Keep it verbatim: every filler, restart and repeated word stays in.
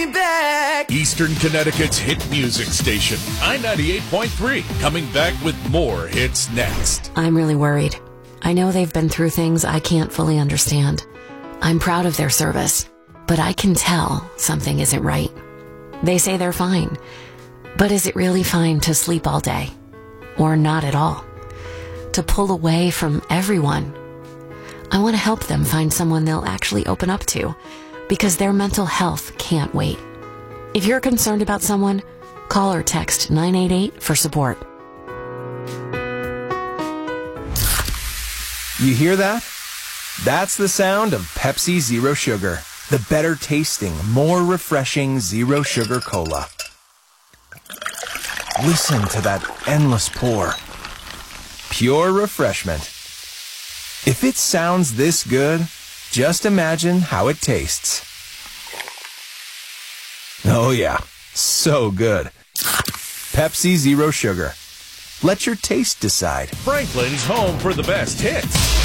me back. Eastern Connecticut's hit music station, I ninety-eight point three, coming back with more hits next. I'm really worried. I know they've been through things I can't fully understand. I'm proud of their service, but I can tell something isn't right. They say they're fine, but is it really fine to sleep all day? Or not at all? To pull away from everyone? I want to help them find someone they'll actually open up to, because their mental health can't wait. If you're concerned about someone, call or text nine eight eight for support. You hear that? That's the sound of Pepsi Zero Sugar, the better tasting, more refreshing zero sugar cola. Listen to that endless pour. Pure refreshment. If it sounds this good, just imagine how it tastes. Oh yeah, so good. Pepsi Zero Sugar. Let your taste decide. Franklin's home for the best hits.